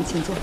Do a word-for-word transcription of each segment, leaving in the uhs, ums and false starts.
请坐。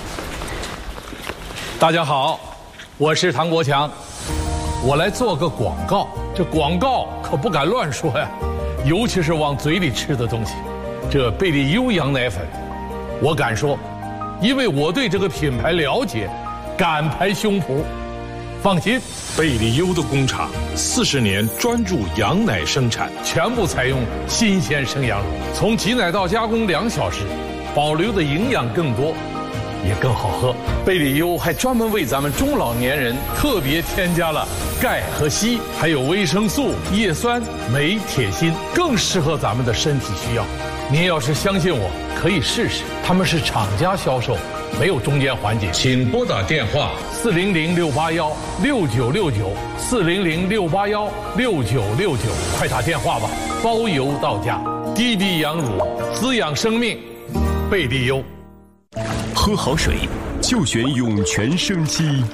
大家好，我是唐国强，我来做个广告。这广告可不敢乱说呀，尤其是往嘴里吃的东西。这贝利优羊奶粉，我敢说，因为我对这个品牌了解，敢拍胸脯。放心， 贝利优的工厂四十年专注羊奶生产， 全部采用新鲜生羊乳，从挤奶到加工两小时，保留的营养更多，也更好喝。贝利优还专门为咱们中老年人特别添加了钙和硒，还有维生素、叶酸、镁、铁、锌，更适合咱们的身体需要。您要是相信我，可以试试。他们是厂家销售，没有中间环节。请拨打电话四零零六八幺六九六九四零零六八幺六九六九，快打电话吧，包邮到家。滴滴羊乳，滋养生命，贝利优。 喝好水就选涌泉生机。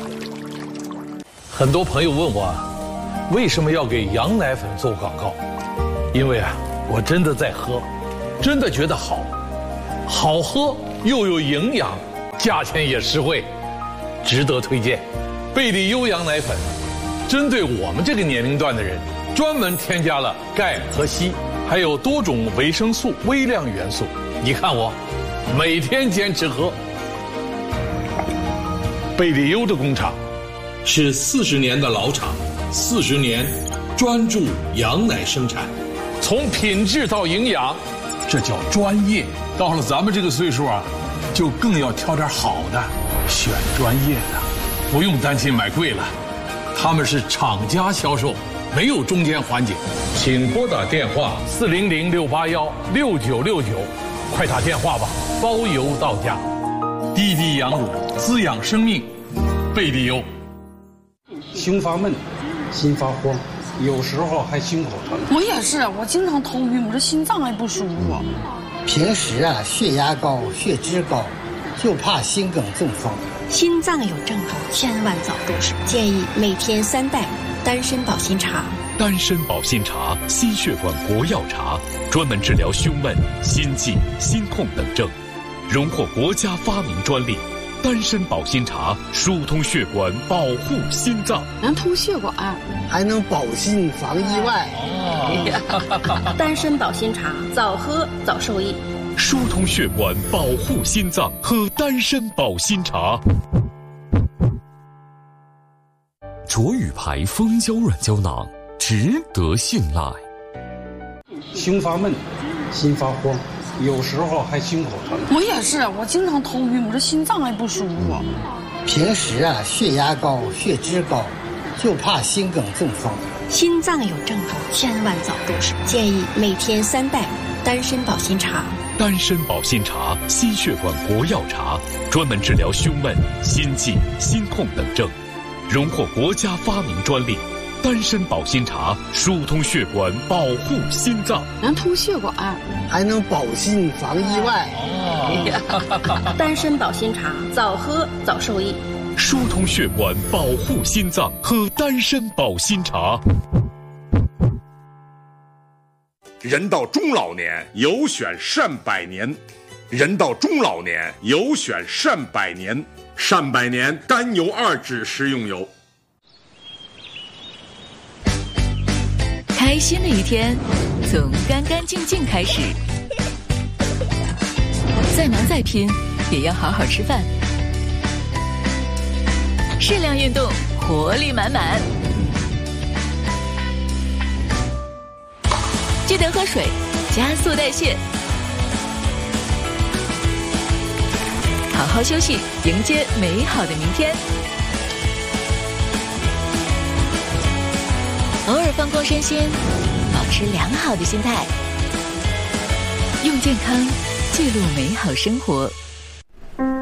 很多朋友问我，为什么要给羊奶粉做广告？因为啊，我真的在喝，真的觉得好，好喝又有营养，价钱也实惠，值得推荐。贝利优羊奶粉针对我们这个年龄段的人，专门添加了钙和硒，还有多种维生素、微量元素。你看我每天坚持喝。贝利优的工厂是四十年的老厂，四十年专注羊奶生产，从品质到营养，这叫专业。到了咱们这个岁数啊，就更要挑点好的，选专业的，不用担心买贵了。他们是厂家销售，没有中间环节。请拨打电话四零零六八幺六九六九，快打电话吧，包邮到家。滴滴羊乳，滋养生命，贝利优。 胸发闷，心发慌，有时候还心口疼。 我也是，我经常头晕，我这心脏也不舒服。 平时啊，血压高、血脂高，就怕心梗中风。 心脏有症状，千万早重视。建议每天三袋丹参保心茶。 丹参保心茶，心血管国药茶，专门治疗胸闷、心悸、心痛等症，荣获国家发明专利。丹参保心茶疏通血管，保护心脏， 能通血管， 还能保心防意外。 哦、丹参保心茶，早喝早受益。 疏通血管，保护心脏，喝丹参保心茶。 卓宇牌蜂胶软胶囊，值得信赖。 胸发闷，心发慌，有时候还心口疼。 我也是，我经常头晕，我这心脏也不舒服。 平时啊，血压高、血脂高，就怕心梗中风。 心脏有症状，千万早重视。建议每天三袋丹参保心茶。 丹参保心茶，心血管国药茶，专门治疗胸闷、心悸、心痛等症，荣获国家发明专利。丹参保心茶疏通血管，保护心脏， 能通血管， 还能保心防意外。 哦、丹参保心茶，早喝早受益。 疏通血管，保护心脏，喝丹参保心茶。 人到中老年，有选善百年。人到中老年，有选善百年。善百年甘油二酯食用油。 开心的一天，从干干净净开始。再忙再拼，也要好好吃饭。适量运动，活力满满。记得喝水，加速代谢。好好休息，迎接美好的明天。偶尔放空身心，保持良好的心态，用健康记录美好生活。